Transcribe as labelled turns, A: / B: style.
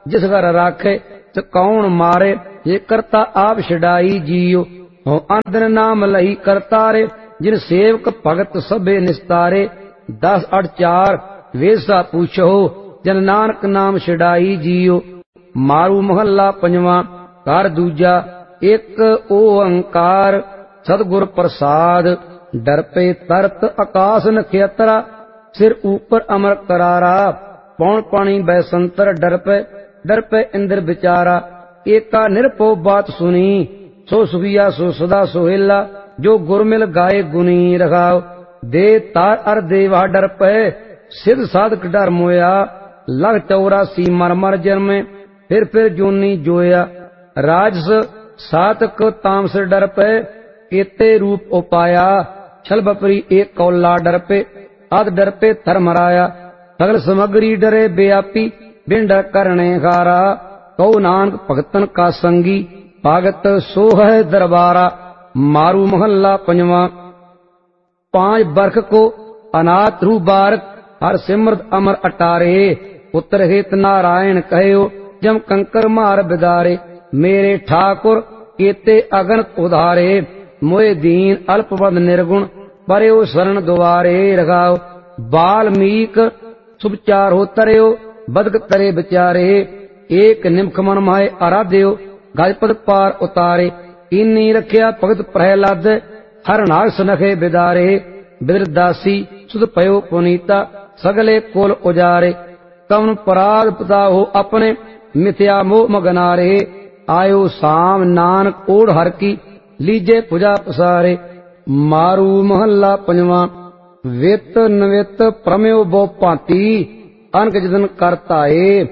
A: जिस घर राखे ते कौन मारे, ये करता आप छड़ाई जियो। हो अंदर नाम लही करतारे, जिन सेवक भगत सभे निस्तारे। 10:4 वेसा पूछो, जन नानक नाम छड़ाई जियो। मारू महला पंजवा। घर दूजा। एक ओंकार सतगुर प्रसाद, डर पे तरत आकाश नक्षत्रा, सिर ऊपर अमर करारा। पौन पानी बैसंतर, डर पे इंद्र बिचारा। एका निरपो बात सुनी, सो सुखिया सो सदा सोहेला। जो गुर मिल गाए गुनी रखाओ, दे तार अर देवा डर पे। सिद्ध साधक डर मोया, लग 84 मर जन्मे, फिर जोनी जोया। राजस सातक तामस डर पे, केते रूप उपाया। छल बपरी एक कौला डर पे, आद डर पे थर मराया। सगल समग्री डरे व्यापी, बिन डर करने खारा। कहो नानक भगतन का संगी, भागत सो है दरबारा। मारू महल्ला पंजवा। 5 बरख को अनाथ रू बारक, हर सिमरत अमर अटारे। पुत्र हित नारायण कहो, जम कंकर मार बिदारे। मेरे ठाकुर केते अगनत उधारे, मोए दीन अल्पवद निर्गुण, परयो शरण द्वारे रखाओ। बाल्मीक सुभचार हो तरयो, बदक तरे बिचारे। एक निमख मन माए आराध्यो, गजपद पार उतारे। इन्नी रखिया भगत प्रहलाद, हर नाग सनखे बिदारे। बिदरदासी सुध पयो पुनीता, सगले कुल उजारे। कवन पराध पता हो अपने, मिथ्या मोह मगनारे। आयो साम नानक ओढ़ हर की, लीजे पुजा पसारे। मारू महल्ला पंजवा। वित नवित प्रम्यो बो भांति, अनक जतन करताए।